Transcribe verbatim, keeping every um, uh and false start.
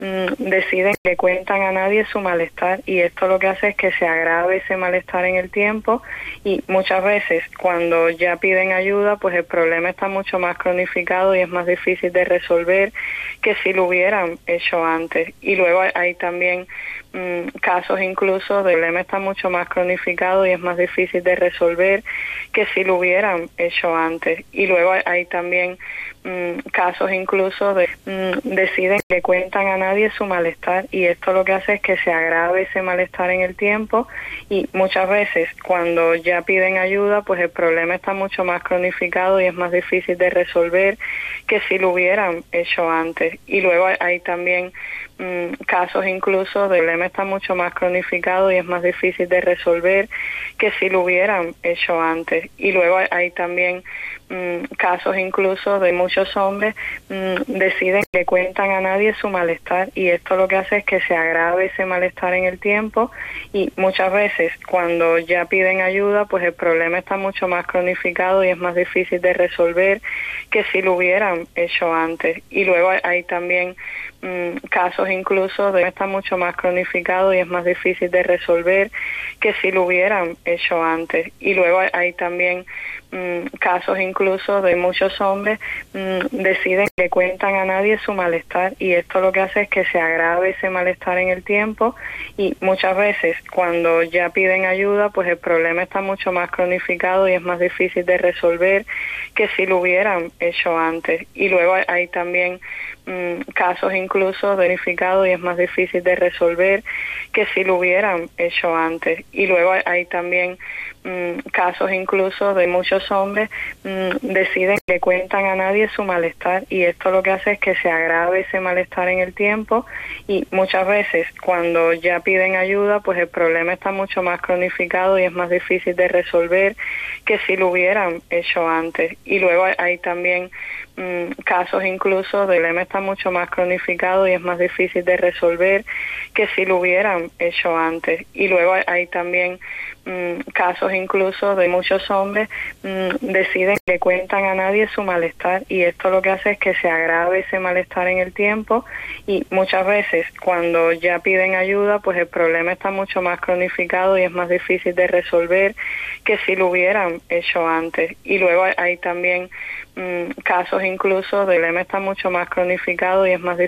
mm, deciden que cuentan a nadie su malestar, y esto lo que hace es que se agrave ese malestar en el tiempo, y muchas veces cuando ya piden ayuda, pues el problema está mucho más cronificado y es más difícil de resolver que si lo hubieran hecho antes. Y luego hay, hay también mm, casos incluso de problema está mucho más cronificado y es más difícil de resolver que si lo hubieran hecho antes. Y luego hay, hay también mm, casos incluso de mm, deciden que cuentan a nadie su malestar, y esto lo que hace es que se agrave ese malestar en el tiempo, y muchas veces cuando ya piden ayuda, pues el problema está mucho más cronificado y es más difícil de resolver que si lo hubieran hecho antes. Y luego hay, hay también mm, casos incluso de problema está mucho más cronificado y es más difícil de resolver que si lo hubieran hecho antes. Y luego hay, hay también mm, casos incluso de muchos hombres mm, deciden que cuentan a nadie su malestar, y esto lo que hace es que se agrave ese malestar en el tiempo, y muchas veces cuando ya piden ayuda, pues el problema está mucho más cronificado y es más difícil de resolver que si lo hubieran hecho antes. Y luego hay, hay también mm, casos incluso de está mucho más cronificado y es más difícil de resolver que si lo hubieran hecho antes. Y luego hay, hay también mm, casos incluso de muchos hombres mm, deciden que cuentan a nadie su malestar, y esto lo que hace es que se agrave ese malestar en el tiempo, y muchas veces cuando ya piden ayuda, pues el problema está mucho más cronificado y es más difícil de resolver que si lo hubieran hecho antes. Y luego hay, hay también mm, casos incluso verificados y es más difícil de resolver que si lo hubieran hecho antes. Y luego hay, hay también mm, casos incluso de muchos hombres mm, deciden que cuentan a nadie su malestar, y esto lo que hace es que se agrave ese malestar en el tiempo, y muchas veces cuando ya piden ayuda, pues el problema está mucho más cronificado y es más difícil de resolver que si lo hubieran hecho antes. Y luego hay, hay también mm, casos incluso de problema está mucho más cronificado y es más difícil de resolver que si lo hubieran hecho antes. Y luego hay, hay también mm, casos incluso de muchos hombres mm, deciden que cuentan a nadie su malestar, y esto lo que hace es que se agrave ese malestar en el tiempo, y muchas veces cuando ya piden ayuda, pues el problema está mucho más cronificado y es más difícil de resolver que si lo hubieran hecho antes. Y luego hay, hay también mm, casos incluso de problema está mucho más cronificado y es más difícil